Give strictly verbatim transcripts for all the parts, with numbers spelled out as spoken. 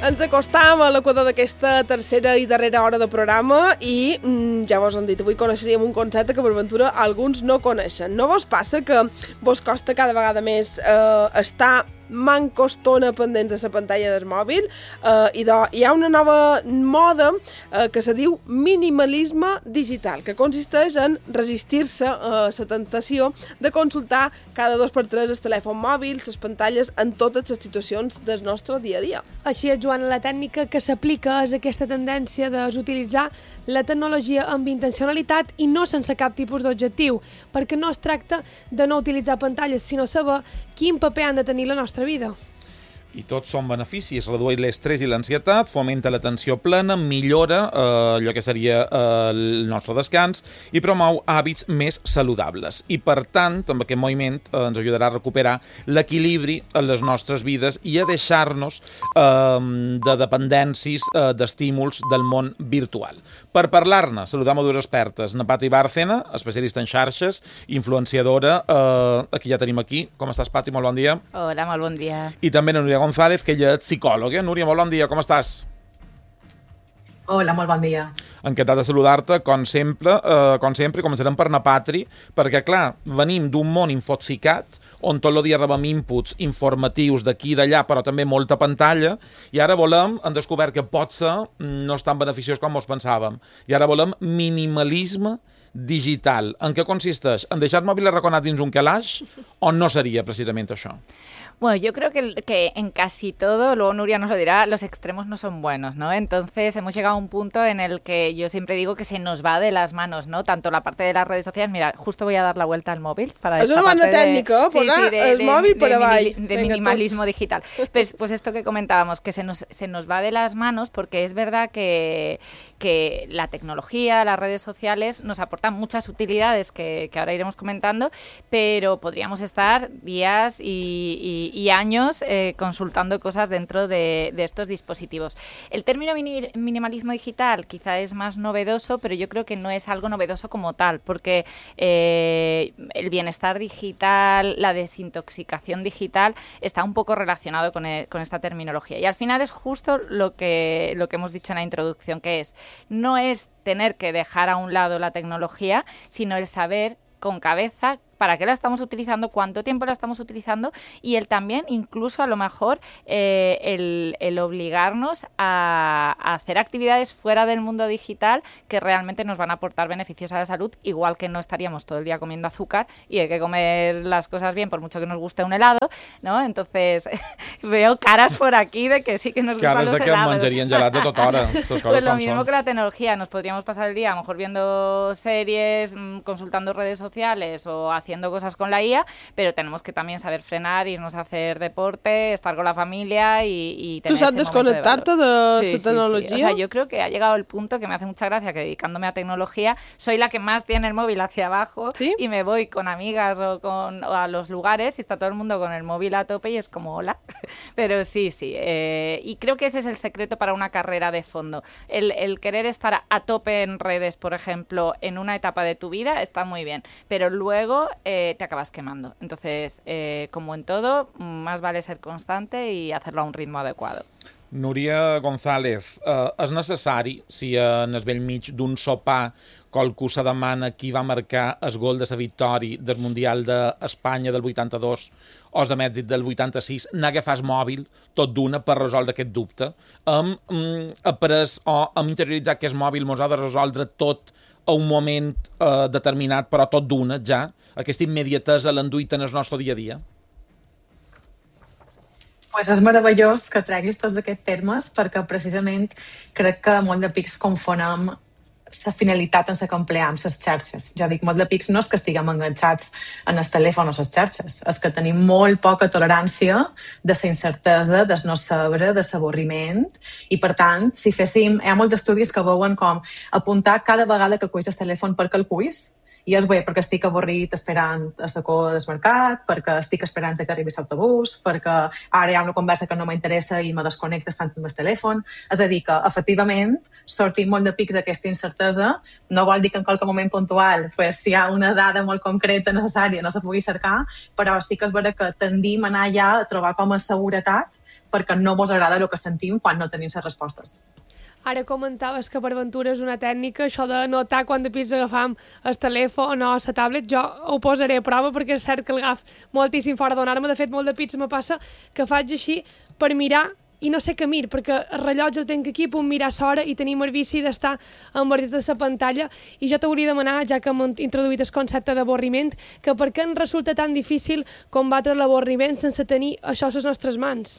Ens acostam a l'equador d'aquesta tercera i darrera hora de programa i mm, ja vos han dit, avui coneixeríem un concepte que per ventura alguns no coneixen. No vos passa que vos costa cada vegada més eh, estar manco estona pendents de la pantalla del mòbil eh, i de, hi ha una nova moda eh, que se diu minimalisme digital, que consisteix en resistir-se a la tentació de consultar cada dos per tres el telèfon mòbil, les pantalles, en totes les situacions del nostre dia a dia. Així és, Joana, la tècnica que s'aplica és aquesta tendència d'utilitzar la tecnologia amb intencionalitat i no sense cap tipus d'objectiu, perquè no es tracta de no utilitzar pantalles, sinó saber quin paper han de tenir la nostra vida. I tots són beneficis, redueix l'estrès i l'ansietat, fomenta l'atenció plena, millora eh, allò que seria eh, el nostre descans i promou hàbits més saludables. I per tant, amb aquest moviment eh, ens ajudarà a recuperar l'equilibri en les nostres vides i a deixar-nos eh, de dependències, eh, d'estímuls del món virtual. Per parlar-ne, saludam a dues expertes, na Patri Bárcena, especialista en xarxes, influenciadora, eh, aquí ja tenim aquí. Com estàs, Patri? Molt bon dia. Hola, molt bon dia. I també na Núria González, que ella és psicòloga. Núria, molt bon dia, com estàs? Hola, molt bon dia. Encantat de saludar-te, com sempre, eh, com sempre, començarem per na Patri, perquè, clar, venim d'un món infoxicat, on tot el dia rebem inputs informatius d'aquí i d'allà, però també molta pantalla, i ara volem, hem descobert que potser no és tan beneficiós com ens pensàvem, i ara volem minimalisme digital. En què consisteix? En deixar el mòbil arraconat dins un calaix, o no seria precisament això? Bueno, yo creo que, que en casi todo, luego Nuria nos lo dirá, los extremos no son buenos, ¿no? Entonces hemos llegado a un punto en el que yo siempre digo que se nos va de las manos, ¿no? Tanto la parte de las redes sociales, mira, justo voy a dar la vuelta al móvil para esta esta parte parte técnica, de, sí, sí, de, el de, móvil de, por de, de de minimalismo tots. Digital. Pues, pues esto que comentábamos, que se nos, se nos va de las manos, porque es verdad que, que la tecnología, las redes sociales nos aportan muchas utilidades que, que ahora iremos comentando, pero podríamos estar días y, y, y años Eh, consultando cosas dentro de, de estos dispositivos. El término mini, minimalismo digital quizá es más novedoso, pero yo creo que no es algo novedoso como tal, porque eh, el bienestar digital, la desintoxicación digital está un poco relacionado con, el, con esta terminología. Y al final es justo lo que, lo que hemos dicho en la introducción, que es, no es tener que dejar a un lado la tecnología, sino el saber con cabeza para qué la estamos utilizando, cuánto tiempo la estamos utilizando y el también, incluso a lo mejor, eh, el, el obligarnos a, a hacer actividades fuera del mundo digital que realmente nos van a aportar beneficios a la salud, igual que no estaríamos todo el día comiendo azúcar y hay que comer las cosas bien, por mucho que nos guste un helado, ¿no? Entonces, veo caras por aquí de que sí que nos gustan los helados. Caras de que menjarien gelats a tota hora. Pues lo mismo que la tecnología, nos podríamos pasar el día a lo mejor viendo series, consultando redes sociales o haciendo cosas con la I A, pero tenemos que también saber frenar, irnos a hacer deporte, estar con la familia y, y tener ¿Tú sabes desconectarte de, de sí, esa sí, tecnología? Sí. O sea, yo creo que ha llegado el punto que me hace mucha gracia que dedicándome a tecnología soy la que más tiene el móvil hacia abajo. ¿Sí? Y me voy con amigas o, con, o a los lugares y está todo el mundo con el móvil a tope y es como hola. Pero sí, sí. Eh, y creo que ese es el secreto para una carrera de fondo. El, el querer estar a tope en redes, por ejemplo, en una etapa de tu vida está muy bien, pero luego eh, te acabas quemando. Entonces, eh, como en todo, más vale ser constante y hacerlo a un ritmo adecuado. Núria González, eh, és necessari, si en el vell mig d'un sopar qualcú se demana qui va marcar el gol de la victòria del Mundial d'Espanya del vuitanta-dos o el de Mèxic del vuitanta-sis, anar a agafar el mòbil tot d'una per resoldre aquest dubte. Hem mm, après o hem interioritzat que el mòbil ens ha de resoldre tot a un moment eh, determinat, però tot d'una, ja. Aquesta immediatesa l'enduït en el nostre dia a dia? Pues és meravellós que treguis tots aquests termes perquè precisament crec que molt de pics confonem la finalitat en la que empleam les xarxes. Jo dic, molt de pics no és que estiguem enganxats en el telèfon o les xarxes, és que tenim molt poca tolerància de la incertesa, del no saber, de l'avorriment, i per tant, si féssim... Hi ha molts estudis que veuen com apuntar cada vegada que cuis el telèfon perquè el cuis I és bé perquè estic avorrit esperant a la cua del mercat, perquè estic esperant que arribi l'autobús, perquè ara hi ha una conversa que no m'interessa i me desconnecta estant amb el telèfon. És a dir, que efectivament sortim molt de pics d'aquesta incertesa. No vol dir que en qualque moment puntual, pues, si hi ha una dada molt concreta necessària no se pugui cercar, però sí que és vera que tendim a anar ja a trobar com a seguretat perquè no mos agrada el que sentim quan no tenim les respostes. Ara comentaves que per Ventura és una tècnica, això de notar quan de pits agafam el telèfon o la tablet. Jo ho posaré a prova perquè és cert que el agaf moltíssim fora d'on-me. De fet, molt de pits me passa que faig així per mirar i no sé què mir, perquè el rellotge el tinc aquí, puc mirar l'hora i tenim el vici d'estar embordit a la pantalla. I jo t'hauria de demanar, ja que hem introduït el concepte d'avorriment, que per què ens resulta tan difícil combatre l'avorriment sense tenir això a les nostres mans?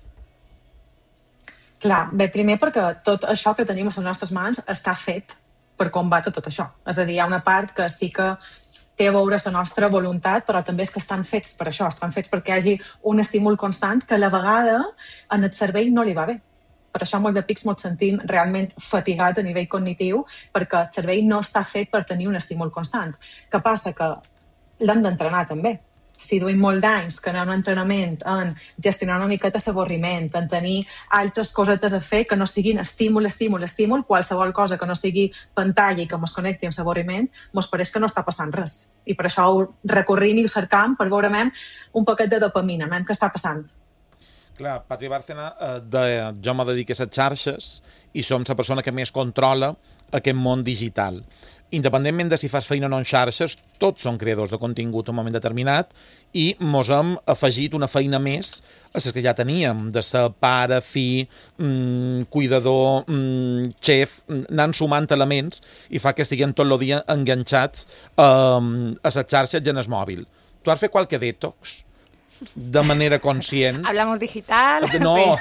Clar, bé, primer perquè tot això que tenim a les nostres mans està fet per combatre tot això. És a dir, hi ha una part que sí que té a veure la nostra voluntat, però també és que estan fets per això, estan fets perquè hi hagi un estímul constant que a la vegada en el cervell no li va bé. Per això molt de pics ens sentim realment fatigats a nivell cognitiu, perquè el cervell no està fet per tenir un estímul constant. Què passa? Que l'hem d'entrenar també. Si duim molt d'anys que anem a un entrenament en gestionar una miqueta l'avorriment, en tenir altres cosetes a fer que no siguin estímul, estímul, estímul, qualsevol cosa que no sigui pantalla i que ens connecti amb l'avorriment, ens pareix que no està passant res. I per això ho recorrim i ho cercam per veure un paquet de dopamina, què està passant. Clar, Patri Bárcena, eh, de, jo me dedico a les xarxes i som la persona que més controla aquest món digital. Independentment de si fas feina o no en xarxes, tots són creadors de contingut en un moment determinat i mos hem afegit una feina més a les que ja teníem, de ser pare, fill, mmm, cuidador, mmm, xef, anant sumant elements i fa que estiguem tot el dia enganxats eh, a les xarxes i en el mòbil. Tu has fet qualque detox de manera conscient? Hablamos digital? No,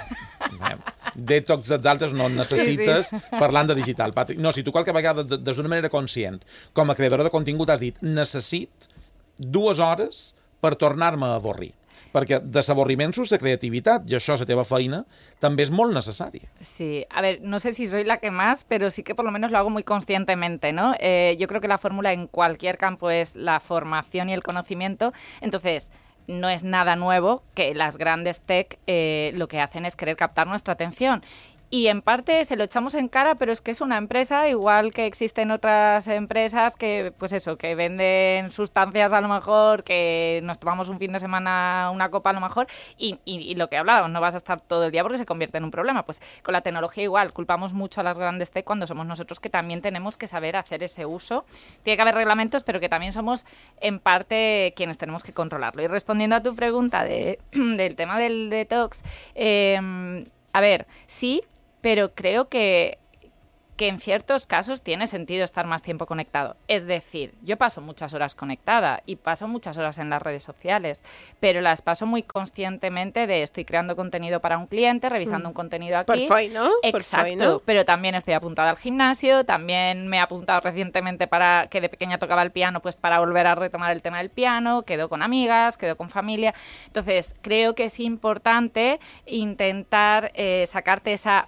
detox dels altres no necessites, sí, sí. Parlant de digital, Patrick. No, si tu qualque vegada, des d'una manera conscient, com a creadora de contingut, has dit necessit dues hores per tornar-me a avorrir. Perquè de l'avorriment surt la creativitat i això, la teva feina, també es molt necessari. Sí, a ver, no sé si soy la que más, pero sí que por lo menos lo hago muy conscientemente, ¿no? Eh, yo creo que la fórmula en cualquier campo es la formación y el conocimiento. Entonces, no es nada nuevo que las grandes tech eh, lo que hacen es querer captar nuestra atención. Y en parte se lo echamos en cara, pero es que es una empresa, igual que existen otras empresas que, pues eso, que venden sustancias a lo mejor, que nos tomamos un fin de semana una copa a lo mejor, y, y, y lo que hablábamos, no vas a estar todo el día porque se convierte en un problema. Pues con la tecnología igual, culpamos mucho a las grandes tech cuando somos nosotros que también tenemos que saber hacer ese uso. Tiene que haber reglamentos, pero que también somos en parte quienes tenemos que controlarlo. Y respondiendo a tu pregunta de, del tema del detox, eh, a ver, sí, pero creo que, que en ciertos casos tiene sentido estar más tiempo conectado. Es decir, yo paso muchas horas conectada y paso muchas horas en las redes sociales, pero las paso muy conscientemente de estoy creando contenido para un cliente, revisando mm. un contenido aquí. Perfecto, ¿no? Exacto, Perfecto. Pero también estoy apuntada al gimnasio, también me he apuntado recientemente para que de pequeña tocaba el piano, pues para volver a retomar el tema del piano, quedo con amigas, quedo con familia. Entonces, creo que es importante intentar eh, sacarte esa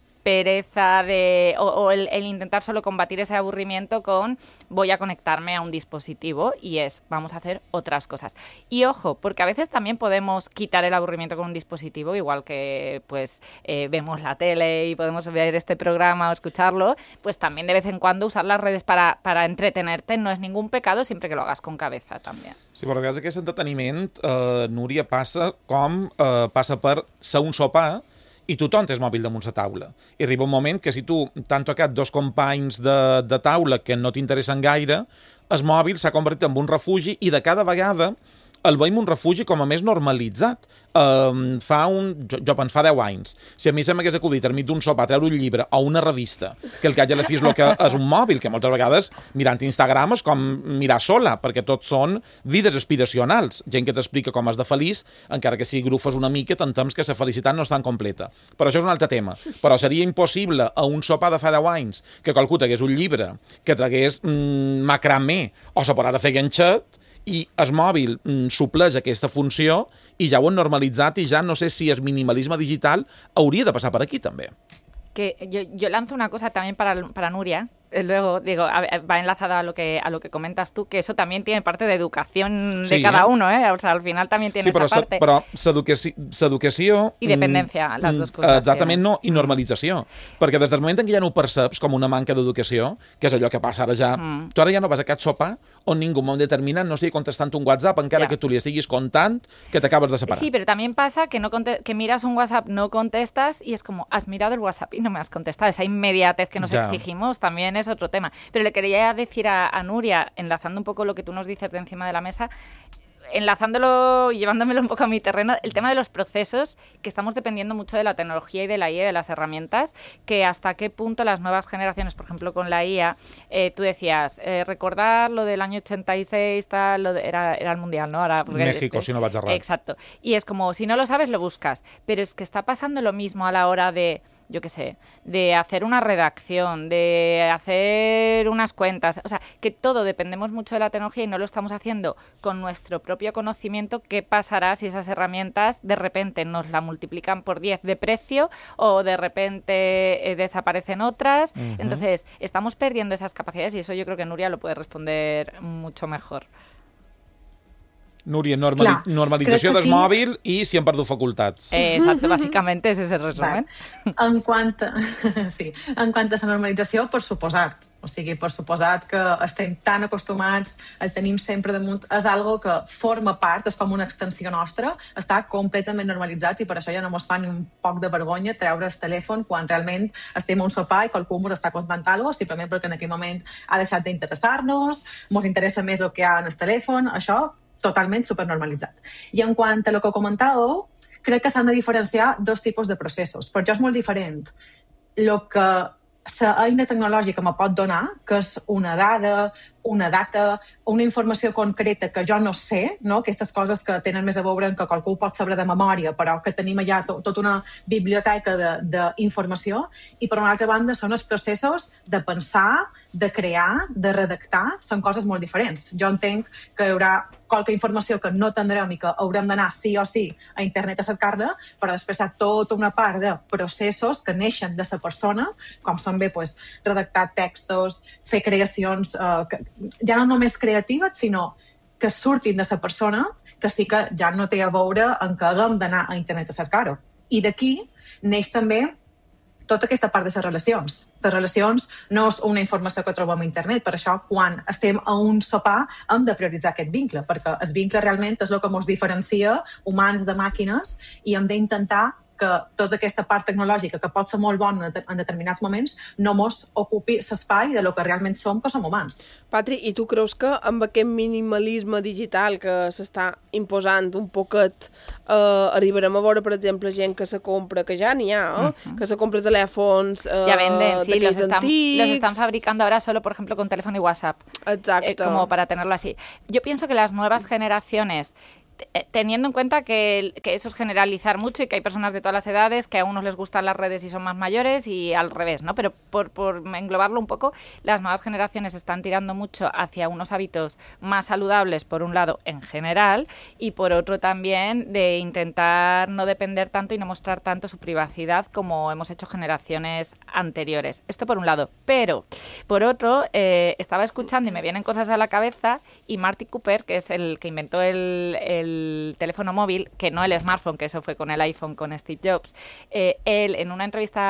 pereza de, o, o el, el intentar solo combatir ese aburrimiento con voy a conectarme a un dispositivo y es vamos a hacer otras cosas. Y ojo, porque a veces también podemos quitar el aburrimiento con un dispositivo, igual que pues eh, vemos la tele y podemos ver este programa o escucharlo, pues también de vez en cuando usar las redes para, para entretenerte no es ningún pecado, siempre que lo hagas con cabeza también. Sí, però a vegades aquest entreteniment, eh, Núria, passa com eh, passa per ser un sopar i tothom té el mòbil damunt la taula. I arriba un moment que si tu t'han tocat dos companys de, de taula que no t'interessen gaire, el mòbil s'ha convertit en un refugi i de cada vegada el veiem un refugi com a més normalitzat. Um, fa un, jo, jo penso, fa deu anys, si a mi se m'hagués acudit al mig d'un sopar treure un llibre o una revista, que el que haig a la fi és el que és un mòbil, que moltes vegades mirant Instagram és com mirar sola, perquè tots són vides aspiracionals, gent que t'explica com has de feliç, encara que si grufes una mica, t'entems que la felicitat no és tan completa. Però això és un altre tema. Però seria impossible a un sopar de fa deu anys que qualcú tragués un llibre, que tragués mm, macramé, o se posara a fer ganxet, i el mòbil mm, supleix aquesta funció i ja ho han normalitzat i ja no sé si el minimalisme digital hauria de passar per aquí també. Que yo, yo lanzo una cosa también para, para Nuria, luego, digo, a ver, va enlazada a lo que a lo que comentas tú, que eso también tiene parte de educación Sí, de cada eh? uno, ¿eh? O sea, al final también tiene Sí, però, esa sa- parte. però s'educaci- s'educació... I dependència, mm, les dues mm, coses, Exactament, sí. no, i normalització. Perquè des del moment en què ja no ho perceps com una manca d'educació, que és allò que passa ara ja... Mm. Tu ara ja no vas a aquest sopar on ningú en un moment determinat no estigui contestant un WhatsApp encara Ja. que tu li estiguis contant que t'acabes de separar. Sí, pero también pasa que no conte- que miras un WhatsApp, no contestas y es como, has mirado el WhatsApp y no me has contestado. Esa inmediatez que nos Ya. exigimos también es otro tema. Pero le quería decir a, a Nuria, enlazando un poco lo que tú nos dices de encima de la mesa, enlazándolo y llevándomelo un poco a mi terreno, el tema de los procesos, que estamos dependiendo mucho de la tecnología y de la I A, de las herramientas, que hasta qué punto las nuevas generaciones, por ejemplo con la I A, eh, tú decías, eh, recordar lo del año ochenta y seis, tal, lo de- era, era el Mundial, ¿no? Ahora, porque- México, si no vaig errat. Exacto. Y es como, si no lo sabes, lo buscas. Pero es que está pasando lo mismo a la hora de, yo qué sé, de hacer una redacción, de hacer unas cuentas. O sea, que todo dependemos mucho de la tecnología y no lo estamos haciendo con nuestro propio conocimiento. ¿Qué pasará si esas herramientas de repente nos la multiplican por diez de precio o de repente eh, desaparecen otras? Ujú. Entonces, estamos perdiendo esas capacidades y eso yo creo que Nuria lo puede responder mucho mejor. Núria, normali Clar, normalització crec que del aquí- mòbil i si em perdo facultats. Eh, exacto, básicamente ese es el resumen. Vale. En quant a, sí, en quant a la normalització, per suposat. O sigui, per suposat que estem tan acostumats, el tenim sempre damunt, és algo que forma part, és com una extensió nostra, està completament normalitzat i per això ja no mos fa ni un poc de vergonya treure el telèfon quan realment estem a un sopar i qualcú mos està contant alguna cosa, simplement perquè en aquell moment ha deixat d'interessar-nos, mos interessa més el que hi ha en el telèfon, això totalment supernormalitzat. I en quant a el que comentàveu, crec que s'han de diferenciar dos tipus de processos. Per jo és molt diferent el que la eina tecnològica me pot donar, que és una dada, una data, una informació concreta que jo no sé, no? Aquestes coses que tenen més a veure amb que qualcú pot saber de memòria, però que tenim allà to tota una biblioteca d'informació, i per una altra banda són els processos de pensar, de crear, de redactar, són coses molt diferents. Jo entenc que hi haurà qualque informació que no tindrem i que haurem d'anar sí o sí a internet a cercar-la, però després hi ha tota una part de processos que neixen de la persona, com són bé pues, redactar textos, fer creacions, eh, que, ja no només creatives, sinó que surtin de la persona, que sí que ja no té a veure en què haguem d'anar a internet a cercar-ho. I d'aquí neix també tota aquesta part de les relacions. Les relacions no és una informació que trobem a internet, per això quan estem a un sopar hem de prioritzar aquest vincle, perquè el vincle realment és el que ens diferencia humans de màquines i hem d'intentar que tota aquesta part tecnològica, que pot ser molt bona en determinats moments, no mos ocupi l'espai de lo que realment som, que som humans. Patri, i tu creus que amb aquest minimalisme digital que s'està imposant un poquet eh, arribarem a veure, per exemple, gent que se compra, que ja n'hi ha, eh? Uh-huh. que se compra telèfons eh, Ya venden, sí, los están, antics... los están fabricando ahora solo, por ejemplo, con teléfono y WhatsApp. Exacto. Eh, como para tenerlo así. Yo pienso que las nuevas generaciones, te- teniendo en cuenta que, el- que eso es generalizar mucho y que hay personas de todas las edades, que a unos les gustan las redes y son más mayores y al revés, ¿no? Pero por, por englobarlo un poco, las nuevas generaciones están tirando mucho hacia unos hábitos más saludables, por un lado, en general, y por otro también de intentar no depender tanto y no mostrar tanto su privacidad como hemos hecho generaciones anteriores. Esto por un lado. Pero, por otro, eh, estaba escuchando y me vienen cosas a la cabeza y Marty Cooper, que es el que inventó el, el teléfono móvil, que no el smartphone, que eso fue con el iPhone, con Steve Jobs, eh, él en una entrevista,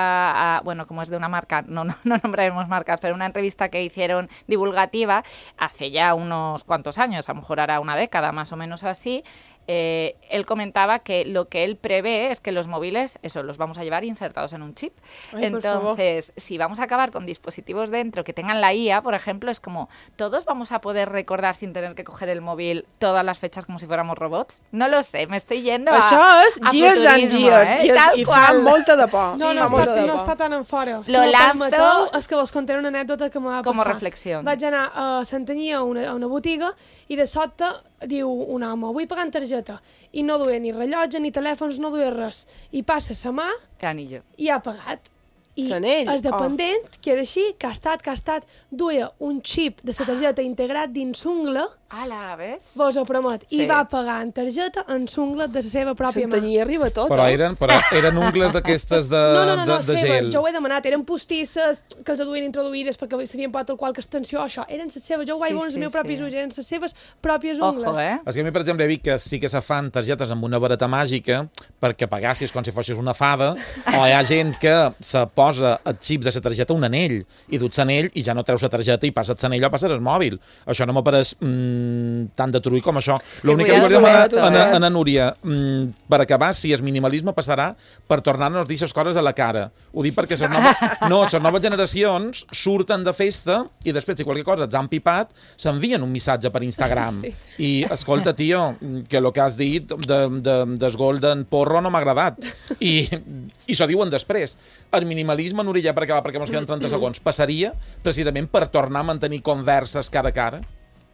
a, bueno, como es de una marca, no, no, no nombraremos marcas, pero una entrevista que hicieron divulgativa hace ya unos cuantos años, a lo mejor hará una década más o menos así, eh, él comentaba que lo que él prevé es que los móviles, eso, los vamos a llevar insertados en un chip. Ay, por favor. Entonces, si vamos a acabar con dispositivos dentro que tengan la I A, por ejemplo, es como, ¿todos vamos a poder recordar sin tener que coger el móvil todas las fechas como si fuéramos robots? No lo sé, me estoy yendo a Això és a years and futurismo, years, eh? i, és, Tal i fa qual. molta de por. No, Sí, no, fa molta està, de no por. està tan en fora. Si Lo m'ho lanzo- permeteu, és que vos contaré una anècdota que m'ha Como passat. reflexión. Vaig anar a Santanyí a una, a una botiga i de sobte diu un home, vull pagar en targeta. I no duia ni rellotge, ni telèfons, no duia res. I passa sa mà El anillo. i ha pagat. I S'anell. el dependent oh. queda així, que ha estat, que ha estat, duia un xip de la targeta integrat dins l'ungla Ala, ves? Vos ho promet. Sí. I va pagar en targeta en ungles de la seva pròpia mà. S'entenia arriba tot, Però eh? eren, però eren ungles d'aquestes de, No, no, no, no de, de seves, gel. jo ho he demanat, eren postisses que els duien introduïdes perquè s'havien posat el qualque extensió, això, eren les seves, jo ho vaig Sí, veure els sí, meus propis sí. ulls, eren les seves pròpies Ojo, ungles. eh? És que a mi, per exemple, he vist que sí que se fan targetes amb una vareta màgica perquè pagassis com si fossis una fada, o hi ha gent que se posa el xip de la targeta a un anell, i duts l'anell i ja no treus la targeta i passes l'anell o passes el mòbil. Això no m'apareix mm, tan de trull com això. L'únic que li cuidado volia con demanar esto, a, eh? a, a Núria, mm, per acabar, si el minimalisme passarà per tornar-nos a dir les coses a la cara. Ho dic perquè les noves, no, les noves generacions surten de festa i després, si qualque cosa ets han pipat, s'envien un missatge per Instagram. Sí. I, escolta, tio, que el que has dit de, de, des Golden Porro no m'ha agradat. I, i s'ho diuen després. El minimalisme, Núria, per acabar, perquè ens queden trenta segons, passaria precisament per tornar a mantenir converses cara a cara?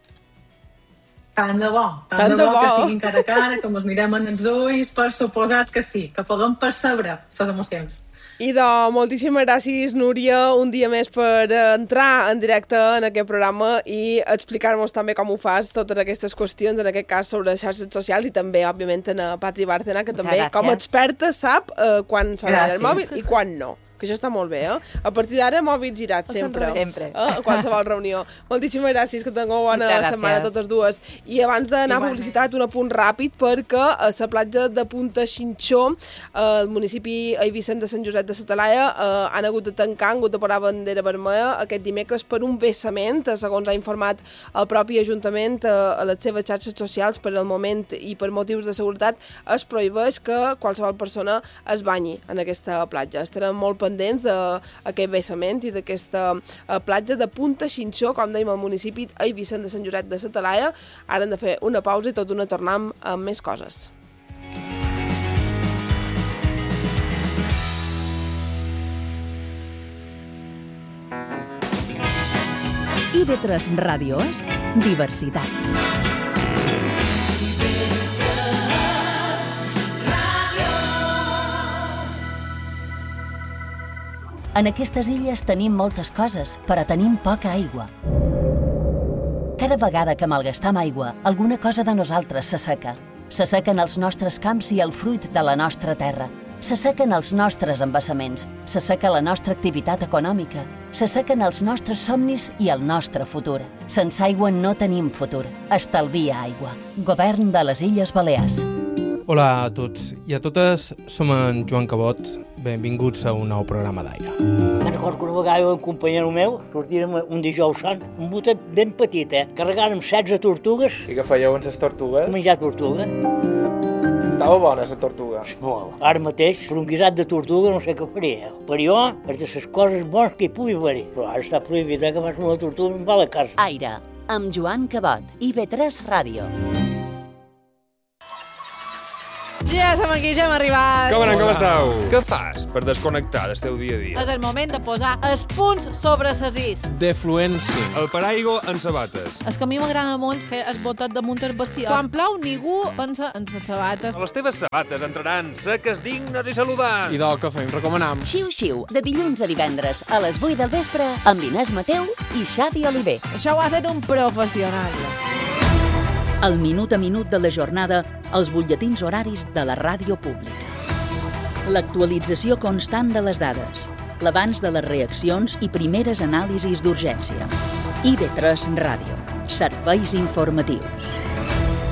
Tant de bo, tant, Tant de de bo, bo. que siguin cara a cara, que ens mirem en els ulls, per suposat que sí, que puguem percebre les emocions. I de moltíssimes gràcies, Núria, un dia més per entrar en directe en aquest programa i explicar-nos també com ho fas, totes aquestes qüestions, en aquest cas sobre xarxes socials i també, òbviament, en Patri Bárcena, que també, Gràcies. com a experta, sap eh, quan s'ha d'anar el Gràcies. mòbil i quan no. Que això està molt bé, eh? A partir d'ara, mòbil girat, A sempre. sempre. Sempre. Eh? A qualsevol reunió. Moltíssimes gràcies, que tingueu bona Muchas setmana gracias. totes dues. I abans d'anar a Igualment. publicitat, un apunt ràpid, perquè a la platja de Punta Xinxó, al municipi Eivissent de Sant Josep de la Talaia, eh, han hagut de tancar, han hagut de parar bandera vermella aquest dimecres per un vessament, eh, segons ha informat el propi Ajuntament eh, a les seves xarxes socials. Per al moment i per motius de seguretat es prohibeix que qualsevol persona es banyi en aquesta platja. Estarem molt pendents d'aquest vessament i d'aquesta eh, platja de Punta Xinxó, com dèiem, al municipi Eivissent de Sant Josep de la Talaia. Ara hem de fer una pausa i tot una tornar amb, amb més coses. I V tres Ràdio és diversitat. En aquestes illes tenim moltes coses, però tenim poca aigua. Cada vegada que malgastam aigua, alguna cosa de nosaltres s'asseca. S'assequen els nostres camps i el fruit de la nostra terra. S'assequen els nostres embassaments, s'asseca la nostra activitat econòmica, s'assequen els nostres somnis i el nostre futur. Sense aigua no tenim futur. Estalvia aigua. Govern de les Illes Balears. Hola a tots i a totes, som en Joan Cabot. Benvinguts a un nou programa d'aire. Me'n recordo que una vegada un companyero meu sortírem un dijous sant, un botet ben petit, eh? Carregàrem setze tortugues, I què fèieu amb les tortugues? menjar tortuga. Estava bona, la tortuga. Molt. Ara mateix, per un guisat de tortuga no sé què faria. Per jo, és de les coses bones que hi pugui haver-hi. Però ara està prohibit, eh, que fas una tortuga em va a la casa. Aire, amb Joan Cabot, I V tres Ràdio. Ja som aquí, ja hem arribat. Com anem, com esteu? Què fas per desconnectar del teu dia a dia? És el moment de posar els punts sobre ses is. De Fluency. El paraigua en sabates. És que a mi m'agrada molt fer el botet damunt el bestiar. Quan plou, ningú pensa en les sabates. Les teves sabates entraran seques, dignes i saludants. I del que fem, recomanam. Xiu-xiu, de dilluns a divendres, a les vuit del vespre, amb Inés Mateu i Xavi Oliver. Això ho ha fet un professional. El minut a minut de la jornada, els butlletins horaris de la ràdio pública. L'actualització constant de les dades, l'abans de les reaccions i primeres anàlisis d'urgència. I V tres Ràdio. Serveis informatius.